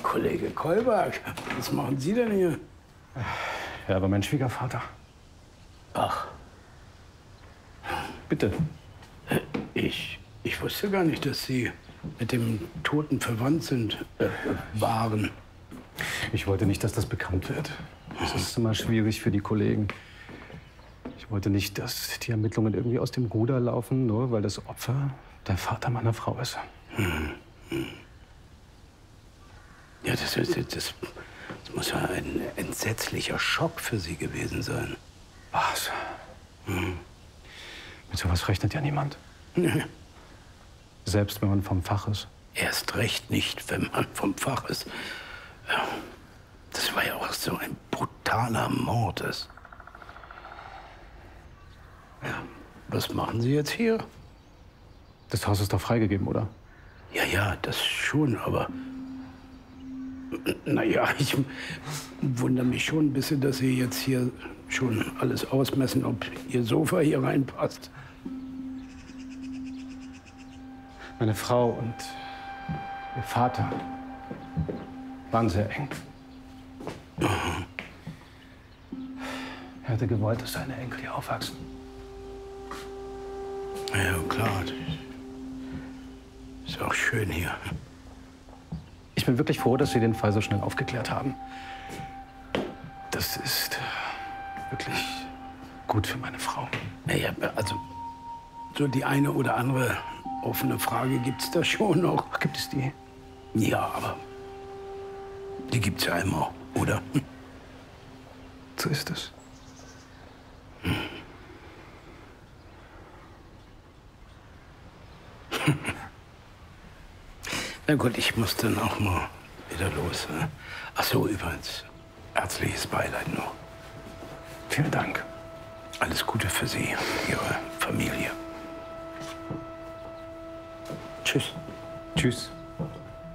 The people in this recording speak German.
Kollege Kolberg, was machen Sie denn hier? Ja, aber mein Schwiegervater. Ach. Bitte. Ich wusste gar nicht, dass Sie mit dem Toten verwandt sind, waren. Ich wollte nicht, dass das bekannt wird. Das ist immer schwierig für die Kollegen. Ich wollte nicht, dass die Ermittlungen irgendwie aus dem Ruder laufen, nur weil das Opfer der Vater meiner Frau ist. Ja, das muss ja ein entsetzlicher Schock für Sie gewesen sein. Was? Mit sowas rechnet ja niemand. Nee. Selbst wenn man vom Fach ist. Erst recht nicht, wenn man vom Fach ist. Das war ja auch so ein brutaler Mord. Ja, was machen Sie jetzt hier? Das Haus ist doch freigegeben, oder? Ja, das schon, aber... Naja, ich wundere mich schon ein bisschen, dass Sie jetzt hier schon alles ausmessen, ob Ihr Sofa hier reinpasst. Meine Frau und ihr Vater waren sehr eng. Er hätte gewollt, dass seine Enkel hier aufwachsen. Ja, klar. Ist auch schön hier. Ich bin wirklich froh, dass Sie den Fall so schnell aufgeklärt haben. Das ist wirklich gut für meine Frau. Naja, also so die eine oder andere offene Frage gibt's da schon noch. Ach, gibt es die? Ja, aber die gibt's ja immer, oder? So ist es. Na gut, ich muss dann auch mal wieder los. Ach so, übrigens, herzliches Beileid noch. Vielen Dank. Alles Gute für Sie und Ihre Familie. Tschüss. Tschüss.